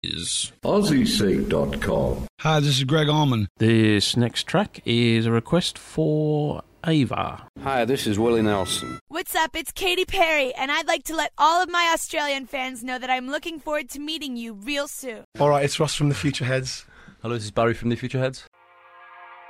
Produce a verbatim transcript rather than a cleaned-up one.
is Aussie Seek dot com. Hi, this is Greg Allman. This next track is a request for Ava. Hi, this is Willie Nelson. What's up? It's Katy Perry, and I'd like to let all of my Australian fans know that I'm looking forward to meeting you real soon. Alright, it's Ross from the Future Heads. Hello, this is Barry from the Future Heads.